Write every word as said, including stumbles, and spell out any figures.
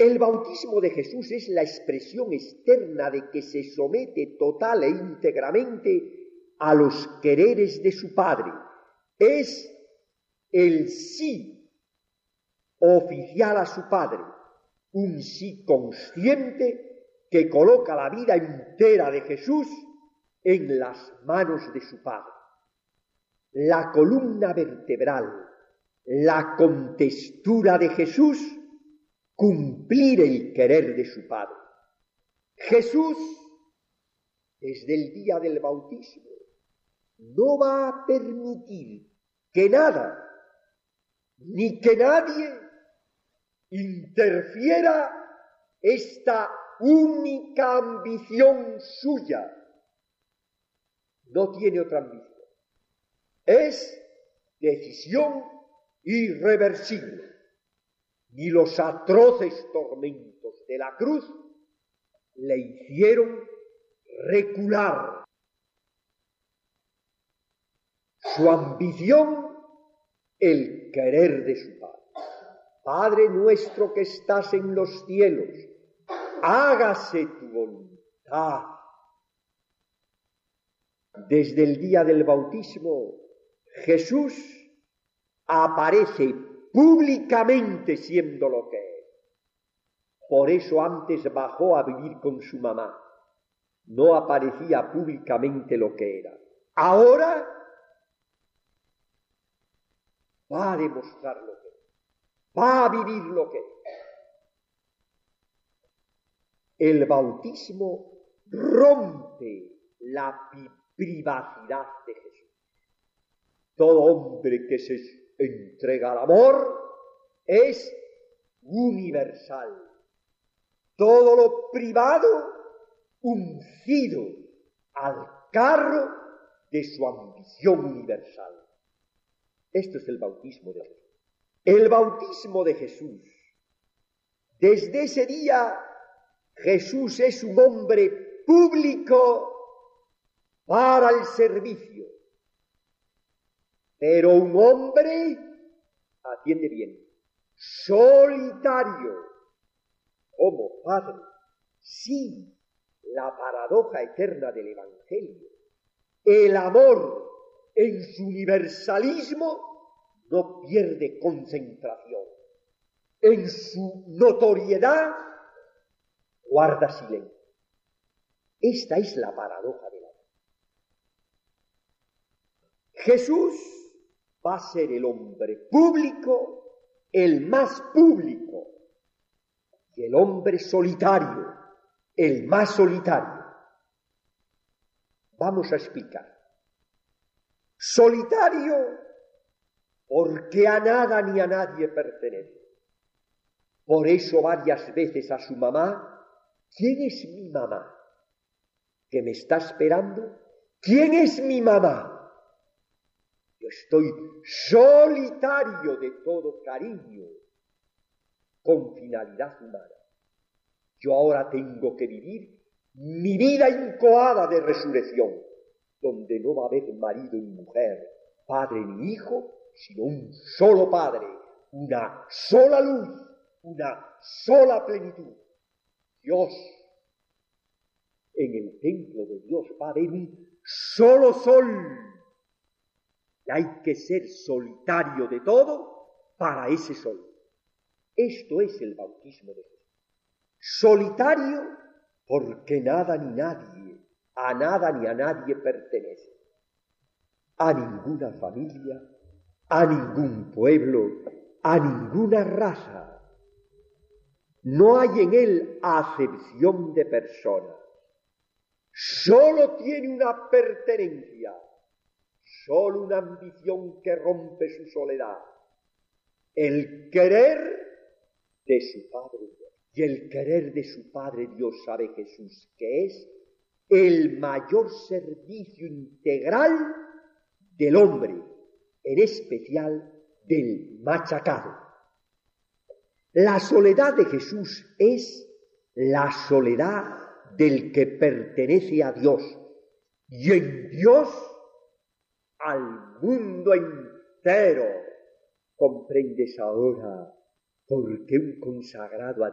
El bautismo de Jesús es la expresión externa de que se somete total e íntegramente a los quereres de su Padre. Es el sí oficial a su Padre, un sí consciente que coloca la vida entera de Jesús en las manos de su Padre. La columna vertebral, la contextura de Jesús, cumplir el querer de su Padre. Jesús, desde el día del bautismo, no va a permitir que nada, ni que nadie interfiera esta única ambición suya. No tiene otra ambición. Es decisión irreversible. Ni los atroces tormentos de la cruz le hicieron recular. Su ambición, el querer de su Padre. Padre nuestro que estás en los cielos, hágase tu voluntad. Desde el día del bautismo, Jesús aparece públicamente siendo lo que es. Por eso antes bajó a vivir con su mamá. No aparecía públicamente lo que era. Ahora va a demostrar lo que es. Va a vivir lo que es. El bautismo rompe la privacidad de Jesús. Todo hombre que se entrega al amor es universal. Todo lo privado uncido al carro de su ambición universal. Esto es el bautismo de Jesús. El bautismo de Jesús. Desde ese día, Jesús es un hombre público para el servicio. Pero un hombre, atiende bien, solitario, como Padre. Sí, la paradoja eterna del Evangelio. El amor en su universalismo no pierde concentración. En su notoriedad guarda silencio. Esta es la paradoja del amor. Jesús va a ser el hombre público, el más público, y el hombre solitario, el más solitario. Vamos a explicar. Solitario porque a nada ni a nadie pertenece. Por eso varias veces a su mamá, ¿quién es mi mamá? ¿Que me está esperando? ¿Quién es mi mamá? Yo estoy solitario de todo cariño, con finalidad humana. Yo ahora tengo que vivir mi vida incoada de resurrección, donde no va a haber marido y mujer, padre ni hijo, sino un solo Padre, una sola luz, una sola plenitud. Dios, en el templo de Dios va a haber un solo sol. Y hay que ser solitario de todo para ese sol. Esto es el bautismo de Jesús. Solitario porque nada ni nadie, a nada ni a nadie pertenece. A ninguna familia, a ningún pueblo, a ninguna raza. No hay en él acepción de personas. Solo tiene una pertenencia. Solo una ambición que rompe su soledad. El querer de su Padre Dios. Y el querer de su Padre Dios, sabe Jesús, que es el mayor servicio integral del hombre, en especial del machacado. La soledad de Jesús es la soledad del que pertenece a Dios. Y en Dios al mundo entero. ¿Comprendes ahora por qué un consagrado a